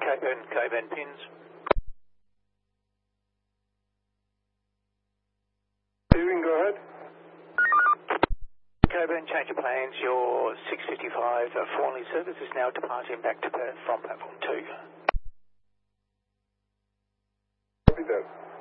Coburn pins. Steven, go ahead. Coburn, change of plans. Your 655 Fornley service is now departing back to Perth from platform 2. Copy that.